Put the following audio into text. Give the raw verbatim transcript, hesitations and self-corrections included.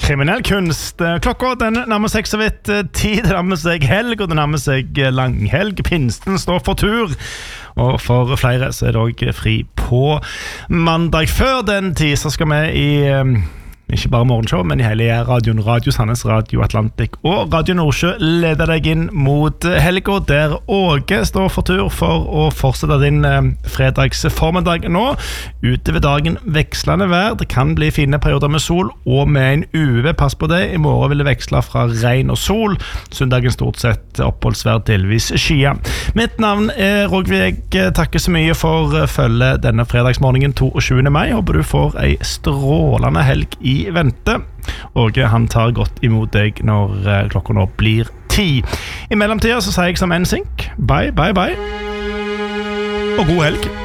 Kriminell kunst. Klokka den nærmer seg så vidt tid, det nærmer seg helg, og det nærmer seg langhelg. Pinsten står for tur, og for flere så er det også fri på mandag. Før den tid så skal vi i... ikke bare morgenshow, men i hele radioen Radio Sandnes, Radio Atlantic og Radio Nordsjø leder deg inn mot helga, der Åge står for tur for å fortsette din eh, fredags formiddag nå. Utover dagen vekslende vær, det kan bli fine perioder med sol og med en U V, pass på det. I morgen vil det veksle fra regn og sol, søndagen stort sett oppholdsvær, delvis skya. Mitt navn er Rogvig, takker så mye for følge denne fredagsmorgenen tjueåtte mai. Håper du får ei strålende helg i vente. Åge, han tar godt imot deg når klokka nå blir ti. I mellomtida så sier jeg som en synk, bye, bye, bye, og god helg.